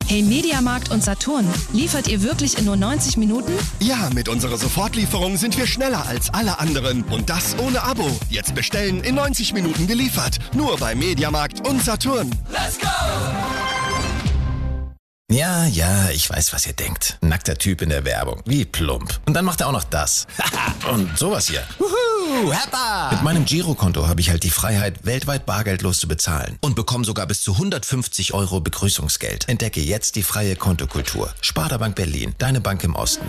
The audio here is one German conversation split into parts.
Hey Mediamarkt und Saturn, liefert ihr wirklich in nur 90 Minuten? Ja, mit unserer Sofortlieferung sind wir schneller als alle anderen. Und das ohne Abo. Jetzt bestellen, in 90 Minuten geliefert. Nur bei Mediamarkt und Saturn. Let's go! Ja, ich weiß, was ihr denkt. Nackter Typ in der Werbung. Wie plump. Und dann macht er auch noch das. Und sowas hier. Wuhu, Heppa! Mit meinem Girokonto habe ich halt die Freiheit, weltweit bargeldlos zu bezahlen. Und bekomme sogar bis zu 150 € Begrüßungsgeld. Entdecke jetzt die freie Kontokultur. Sparda Bank Berlin, deine Bank im Osten.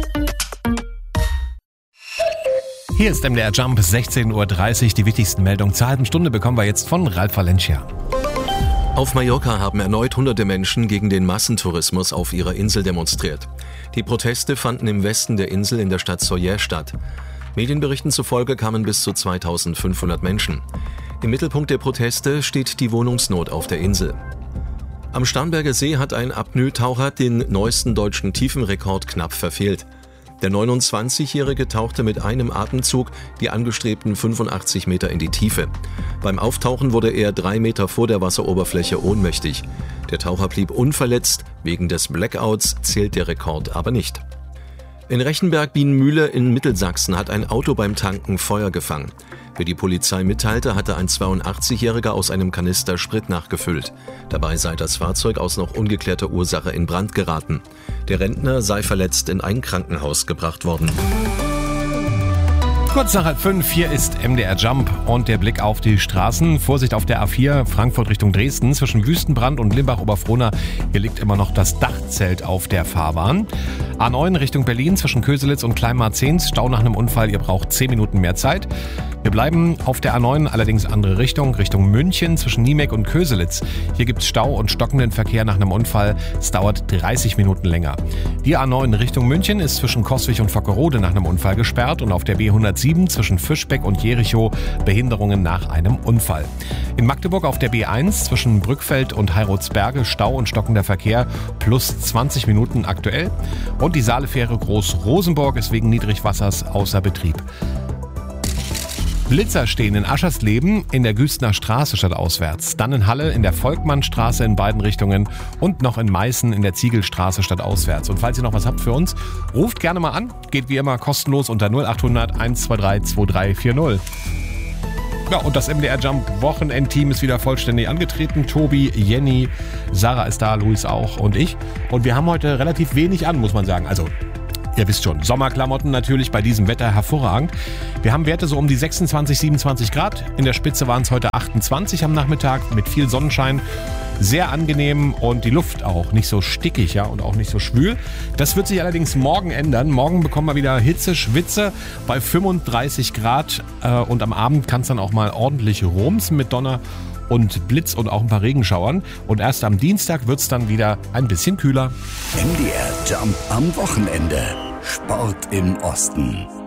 Hier ist MDR Jump, 16:30 Uhr. Die wichtigsten Meldungen zur halben Stunde bekommen wir jetzt von Ralf Valencia. Auf Mallorca haben erneut hunderte Menschen gegen den Massentourismus auf ihrer Insel demonstriert. Die Proteste fanden im Westen der Insel in der Stadt Sóller statt. Medienberichten zufolge kamen bis zu 2500 Menschen. Im Mittelpunkt der Proteste steht die Wohnungsnot auf der Insel. Am Starnberger See hat ein Apnoe-Taucher den neuesten deutschen Tiefenrekord knapp verfehlt. Der 29-Jährige tauchte mit einem Atemzug die angestrebten 85 Meter in die Tiefe. Beim Auftauchen wurde er 3 Meter vor der Wasseroberfläche ohnmächtig. Der Taucher blieb unverletzt, wegen des Blackouts zählt der Rekord aber nicht. In Rechenberg-Bienenmühle in Mittelsachsen hat ein Auto beim Tanken Feuer gefangen. Wie die Polizei mitteilte, hatte ein 82-Jähriger aus einem Kanister Sprit nachgefüllt. Dabei sei das Fahrzeug aus noch ungeklärter Ursache in Brand geraten. Der Rentner sei verletzt in ein Krankenhaus gebracht worden. Kurz nach 5, hier ist MDR Jump und der Blick auf die Straßen. Vorsicht auf der A4 Frankfurt Richtung Dresden zwischen Wüstenbrand und Limbach-Oberfrohna. Hier liegt immer noch das Dachzelt auf der Fahrbahn. A9 Richtung Berlin zwischen Köselitz und Kleinmarzehns. Stau nach einem Unfall, ihr braucht 10 Minuten mehr Zeit. Wir bleiben auf der A9, allerdings andere Richtung München zwischen Niemek und Köselitz. Hier gibt es Stau und stockenden Verkehr nach einem Unfall. Es dauert 30 Minuten länger. Die A9 Richtung München ist zwischen Coswig und Vockerode nach einem Unfall gesperrt und auf der B107 zwischen Fischbeck und Jerichow Behinderungen nach einem Unfall. In Magdeburg auf der B1 zwischen Brückfeld und Heirotsberge Stau und stockender Verkehr plus 20 Minuten aktuell. Und die Saalefähre Groß-Rosenborg ist wegen Niedrigwassers außer Betrieb. Blitzer stehen in Aschersleben in der Güstener Straße stadtauswärts, dann in Halle in der Volkmannstraße in beiden Richtungen und noch in Meißen in der Ziegelstraße stadtauswärts. Und falls ihr noch was habt für uns, ruft gerne mal an, geht wie immer kostenlos unter 0800 123 2340. Ja, und das MDR Jump Wochenendteam ist wieder vollständig angetreten. Tobi, Jenny, Sarah ist da, Luis auch und ich. Und wir haben heute relativ wenig an, muss man sagen. Also ihr wisst schon, Sommerklamotten natürlich bei diesem Wetter hervorragend. Wir haben Werte so um die 26, 27 Grad. In der Spitze waren es heute 28 am Nachmittag mit viel Sonnenschein. Sehr angenehm und die Luft auch nicht so stickig, ja, und auch nicht so schwül. Das wird sich allerdings morgen ändern. Morgen bekommen wir wieder Hitze, Schwitze bei 35 Grad und am Abend kann es dann auch mal ordentlich rumsen mit Donner und Blitz und auch ein paar Regenschauern. Und erst am Dienstag wird es dann wieder ein bisschen kühler. MDR Jump am Wochenende. Sport im Osten.